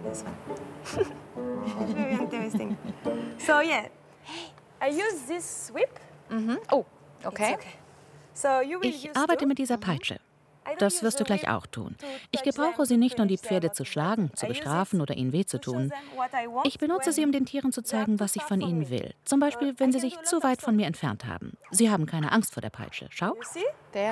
this one. It's very interesting. So yeah, I use this whip. Oh, It's okay. okay. So you will Ich use arbeite two. mit dieser Peitsche. I don't Das use wirst du the gleich whip auch tun. to Ich touch gebrauche them, sie to nicht, um die punish them Pferde or zu to schlagen, fight. zu I use bestrafen it oder ihnen weh zu to show tun. them what I want Ich benutze sie, when um den Tieren zu they are zeigen, too was ich far von from ihnen me. will. Zum Beispiel, I wenn sie can sich do a zu lot weit of von mir stuff. entfernt haben. Sie haben keine Angst vor der Peitsche. Schau. You see?